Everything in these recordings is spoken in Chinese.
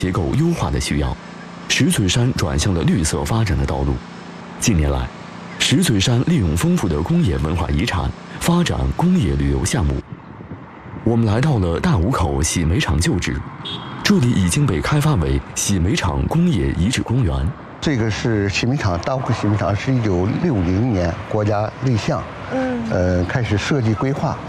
结构优化的需要，石嘴山转向了绿色发展的道路。近年来，石嘴山利用丰富的工业文化遗产，发展工业旅游项目。我们来到了大武口洗煤厂旧址，这里已经被开发为洗煤厂工业遗址公园。 这个是洗煤厂，大武口洗煤厂是1960年国家立项，开始设计规划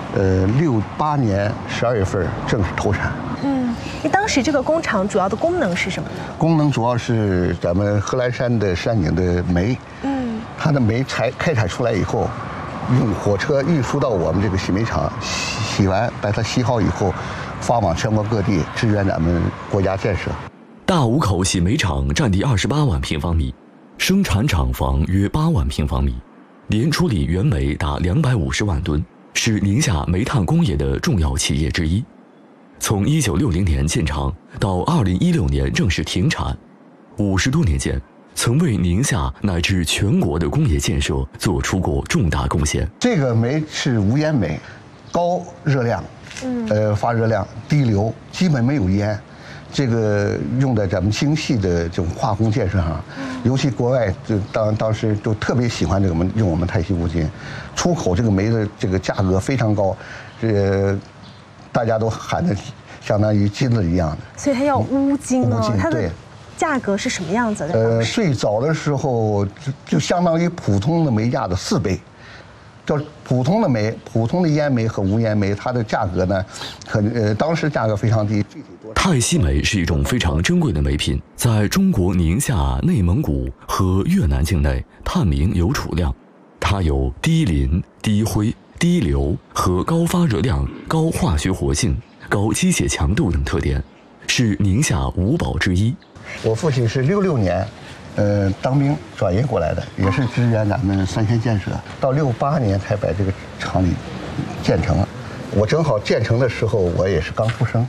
，68年12月份正式投产。 当时这个工厂主要的功能是什么呢？ 功能主要是咱们贺兰山的山顶的煤，它的煤开采出来以后，用火车运输到我们这个洗煤厂，洗完把它洗好以后，发往全国各地支援咱们国家建设。 大武口洗煤厂占地28万平方米，生产厂房约8万平方米，年处理原煤达250万吨，是宁夏煤炭工业的重要企业之一。从1960年建厂到2016年正式停产，50多年间，曾为宁夏乃至全国的工业建设做出过重大贡献。 这个煤是无烟煤，高热量，发热量，低硫，基本没有烟。这个用在咱们精细的这种化工建设上，尤其国外就当时就特别喜欢这个用我们泰西钨金，出口这个煤的这个价格非常高，大家都喊的相当于金子一样的。 所以它要钨金哦，它的对。 价格是什么样子的？ 最早的时候就相当于普通的煤价的4倍。叫普通的煤、普通的烟煤和无烟煤，它的价格呢，当时价格非常低。 泰西煤是一种非常珍贵的煤品，在中国宁夏、内蒙古和越南境内探明有储量。它有低磷、低灰、低硫和高发热量、高化学活性、高机械强度等特点，是宁夏5宝之一。 我父亲是66年。当兵转业过来的，也是支援咱们三线建设，到68年才把这个厂里建成了。我正好建成的时候，我也是刚出生。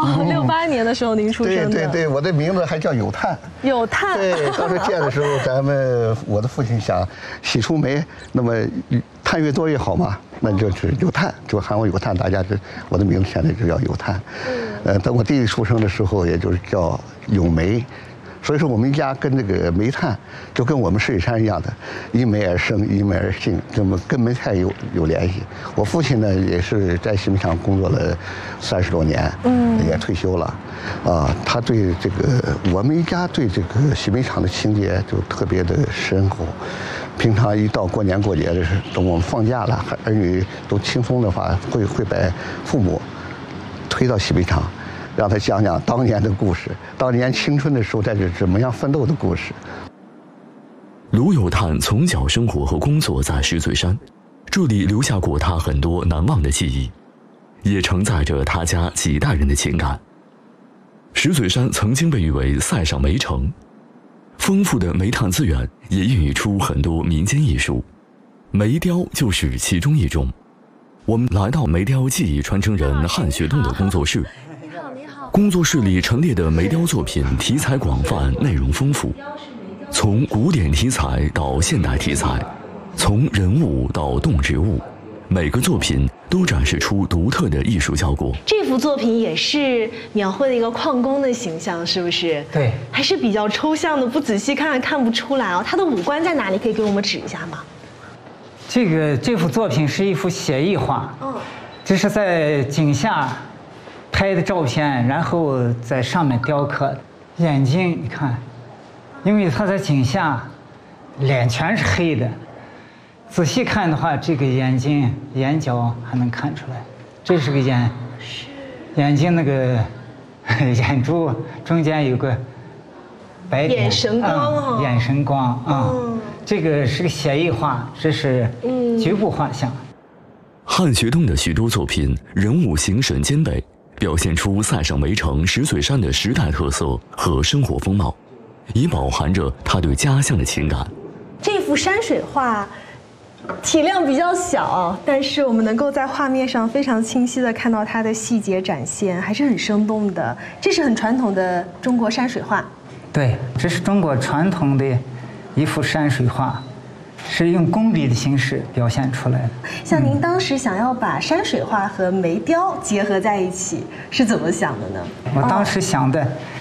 68年的时候您出生的。 对，我的名字还叫有炭。 有炭。 对，当时建的时候，我的父亲想洗出煤，那么碳越多越好嘛，那就是有炭，就喊我有炭，我的名字现在就叫有炭。等我弟弟出生的时候，也就是叫有煤。所以说，我们一家跟这个煤炭就跟我们石水山一样的，因煤而生，因煤而兴，这么跟煤炭有联系。我父亲呢，也是在洗煤厂工作了30多年，也退休了，他对这个我们一家对这个洗煤厂的情节就特别的深厚。平常一到过年过节的时候，等我们放假了，儿女都轻松的话，会把父母推到洗煤厂。让他讲讲当年的故事，当年青春的时候在这怎么样奋斗的故事。 卢有炭从小生活和工作在石嘴山，这里留下过他很多难忘的记忆，也承载着他家几代人的情感。石嘴山曾经被誉为塞上煤城，丰富的煤炭资源也孕育出很多民间艺术，煤雕就是其中一种。我们来到煤雕技艺传承人汉学栋的工作室。工作室里陈列的煤雕作品题材广泛，内容丰富，从古典题材到现代题材，从人物到动植物，每个作品都展示出独特的艺术效果。 这幅作品也是描绘了一个矿工的形象，是不是？ 对， 还是比较抽象的，不仔细看不出来哦。他的五官在哪里？可以给我们指一下吗？ 这幅作品是一幅写意画，这是在井下拍的照片，然后在上面雕刻眼睛。你看，因为他在井下，脸全是黑的。仔细看的话，这个眼睛、眼角还能看出来，这是个眼睛那个眼珠中间有个白点， 眼神光眼神光这个是个写意画，这是局部画像。 汉学栋的许多作品人物形神兼备，表现出塞上煤城石嘴山的时代特色和生活风貌，也饱含着他对家乡的情感。 这幅山水画体量比较小，但是我们能够在画面上非常清晰地看到它的细节展现，还是很生动的。这是很传统的中国山水画。 对，这是中国传统的一幅山水画，是用工笔的形式表现出来的。 像您当时想要把山水画和煤雕结合在一起，是怎么想的呢？ 我当时想的